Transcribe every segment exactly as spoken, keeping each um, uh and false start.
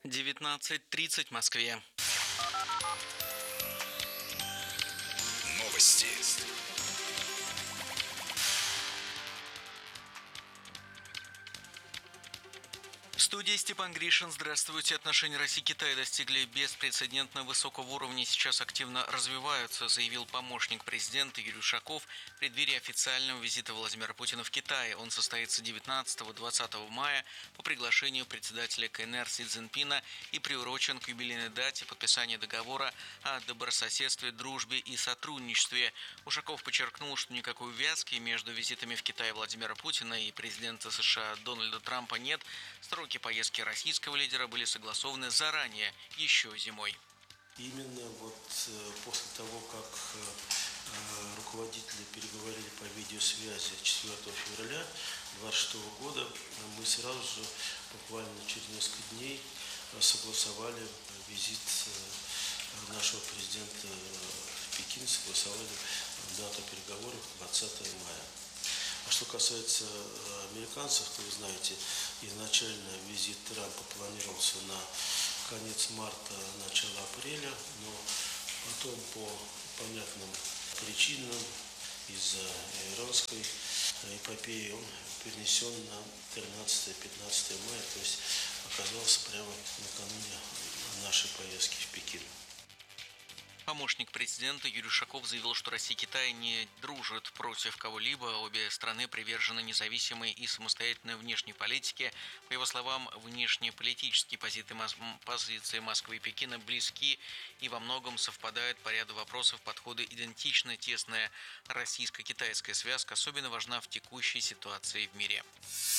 девятнадцать тридцать в Москве. Новости. В студии Степан Гришин. Здравствуйте. Отношения России и Китая достигли беспрецедентно высокого уровня и сейчас активно развиваются, заявил помощник президента Юрий Ушаков в преддверии официального визита Владимира Путина в Китай. Он состоится девятнадцатого-двадцатого мая по приглашению председателя КНР Си Цзиньпина и приурочен к юбилейной дате подписания договора о добрососедстве, дружбе и сотрудничестве. Ушаков подчеркнул, что никакой увязки между визитами в Китай Владимира Путина и президента США Дональда Трампа нет. Сроки поездки российского лидера были согласованы заранее, еще зимой. Именно вот после того, как руководители переговорили по видеосвязи четвёртого февраля две тысячи двадцать шестого года, мы сразу же, буквально через несколько дней, согласовали визит нашего президента в Пекин, согласовали дату переговоров двадцатого мая. А что касается американцев, то вы знаете, изначально визит Трампа планировался на конец марта, начало апреля, но потом по понятным причинам из-за иранской эпопеи он перенесен на тринадцатое-пятнадцатое мая, то есть оказался прямо накануне нашей поездки в Пекин. Помощник президента Юрий Ушаков заявил, что Россия и Китай не дружат против кого-либо. Обе страны привержены независимой и самостоятельной внешней политике. По его словам, внешнеполитические позиции Москвы и Пекина близки и во многом совпадают по ряду вопросов, подходы идентичны. Тесная российско-китайская связка особенно важна в текущей ситуации в мире.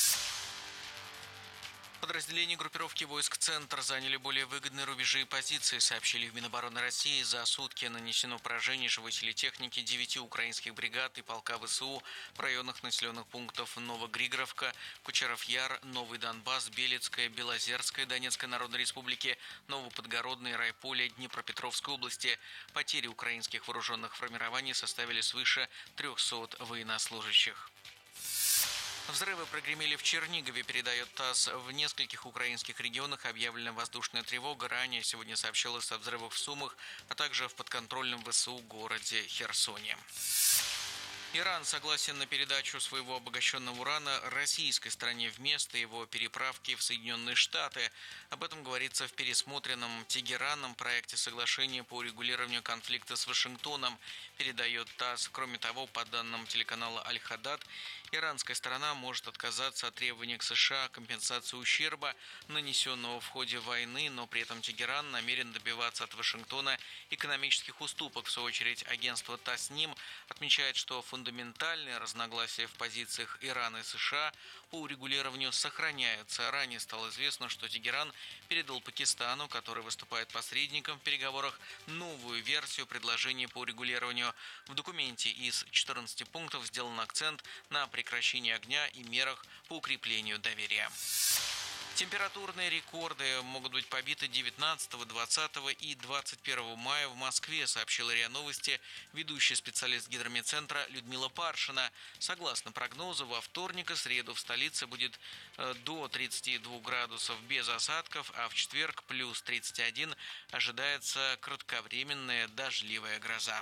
Подразделения группировки войск «Центр» заняли более выгодные рубежи и позиции, сообщили в Минобороны России. За сутки нанесено поражение живой силе техники девяти украинских бригад и полка ВСУ в районах населенных пунктов Новогригоровка, Кучеров-Яр, Новый Донбасс, Белецкая, Белозерская Донецкой Народной Республики, Новоподгородной, Райполе, Днепропетровской области. Потери украинских вооруженных формирований составили свыше трехсот военнослужащих. Взрывы прогремели в Чернигове, передает ТАСС. В нескольких украинских регионах объявлена воздушная тревога. Ранее сегодня сообщалось о взрывах в Сумах, а также в подконтрольном ВСУ городе Херсоне. Иран согласен на передачу своего обогащенного урана российской стороне вместо его переправки в Соединенные Штаты. Об этом говорится в пересмотренном Тегераном проекте соглашения по урегулированию конфликта с Вашингтоном, передает ТАСС. Кроме того, по данным телеканала Аль-Хадад, иранская сторона может отказаться от требования к США о компенсации ущерба, нанесенного в ходе войны, но при этом Тегеран намерен добиваться от Вашингтона экономических уступок. В свою очередь, агентство Тасним отмечает, что фундаментальные разногласия в позициях Ирана и США по урегулированию сохраняются. Ранее стало известно, что Тегеран передал Пакистану, который выступает посредником в переговорах, новую версию предложения по урегулированию. В документе из четырнадцати пунктов сделан акцент на прекращение огня и мерах по укреплению доверия. Температурные рекорды могут быть побиты девятнадцатого, двадцатого и двадцать первого мая в Москве, сообщила РИА Новости ведущий специалист Гидрометцентра Людмила Паршина. Согласно прогнозу, во вторник и среду в столице будет до тридцати двух градусов без осадков, а в четверг плюс тридцать один ожидается кратковременная дождливая гроза.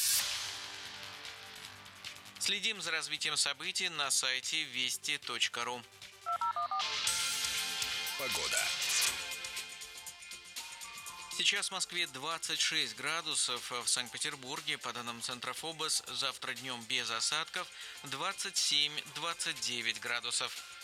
Следим за развитием событий на сайте вести точка ру. Погода. Сейчас в Москве двадцать шесть градусов, в Санкт-Петербурге, по данным Центра ФОБОС, завтра днем без осадков двадцать семь - двадцать девять градусов.